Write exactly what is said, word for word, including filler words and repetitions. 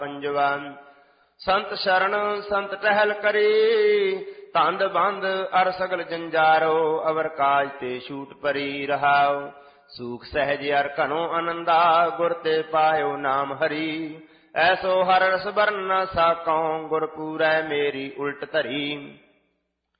ਪੰਜਵਾ। ਸੰਤ ਸ਼ਰਨ ਸੰਤ ਟਹਿਲ ਕਰੀ, ਤੰਦ ਬੰਦ ਅਰ ਸਗਲ ਜੰਜਾਰੋ, ਅਵਰ ਕਾਜ ਤੇ ਛੂਟ ਪਰੀ ਰਹਾਉ। ਸੂਖ ਸਹਿਜ ਅਰ ਘਣੋ ਆਨੰਦਾ, ਗੁਰ ਤੇ ਪਾਇਓ ਨਾਮ ਹਰੀ। ਐਸੋ ਹਰ ਰਸ ਬਰਨ ਨ ਸਾਕਉ, ਗੁਰ ਪੂਰੈ ਮੇਰੀ ਉਲਟ ਧਰੀ।